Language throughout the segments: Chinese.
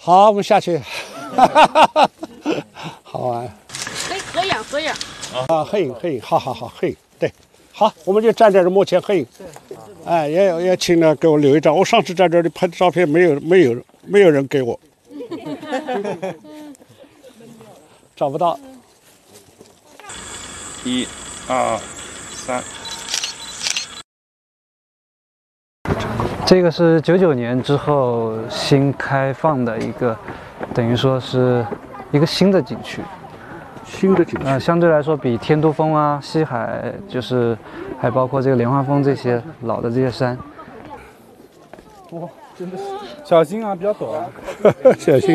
好，我们下去。好玩。 哎，合影。 啊，合影，好，合影，对，好，我们就站在这幕前合影。哎，也请呢给我留一张。我上次在这里拍的照片，没有人给我，找不到。 1、2、3。 这个是99年之后新开放的一个，等于说是一个新的景区。相对来说比天都峰啊、西海，就是还包括这个莲花峰这些老的这些山。 哇，真的是小心啊，比较陡啊， 小心。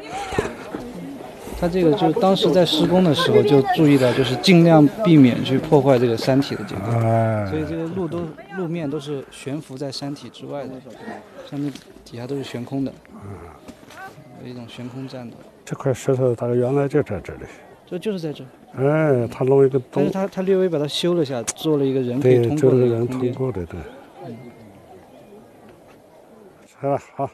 它这个就当时在施工的时候就注意到，就是尽量避免去破坏这个山体的结构，所以这个路面都是悬浮在山体之外的，上面底下都是悬空的，有一种悬空栈道。 这块石头大概原来就在这里。 就是在这。 哎，他弄一个洞， 但是他略微把它修了下，做了一个人可以通过的一个空间。 对。好。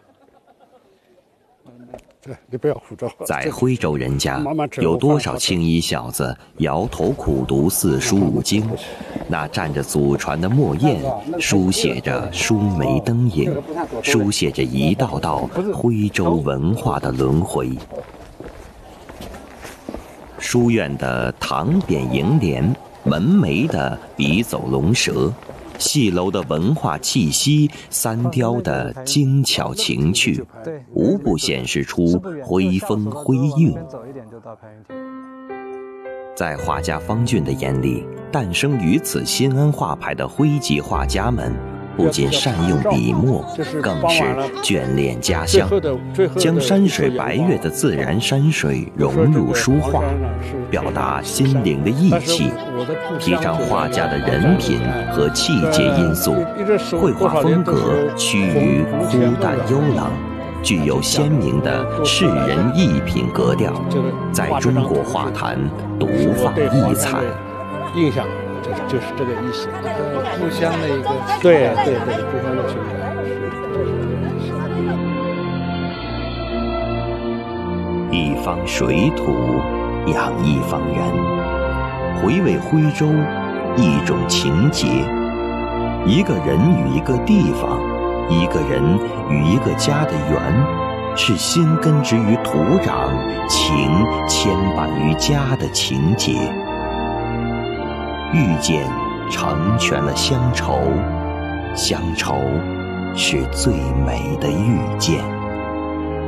对，你不要胡诌。 在徽州人家，有多少青衣小子摇头苦读四书五经？那蘸着祖传的墨砚，书写着疏梅灯影，书写着一道道徽州文化的轮回。书院的堂匾楹联，门楣的笔走龙蛇，戏楼的文化气息，三雕的精巧情趣，无不显示出徽风徽韵。在画家方俊的眼里，诞生于此新安画派的徽籍画家们，不仅善用笔墨，更是眷恋家乡，将山水白月的自然山水融入书画，表达心灵的意气，提倡画家的人品和气节因素。绘画风格趋于枯淡幽朗，具有鲜明的世人艺品格调，在中国画坛独放异彩。 印象就是这个意思， 故乡的一个对，故乡的情感是一方水土养一方人，回味徽州一种情结，一个人与一个地方，一个人与一个家的缘，是心根植于土壤，情牵绊于家的情结。遇见成全了乡愁，乡愁是最美的遇见。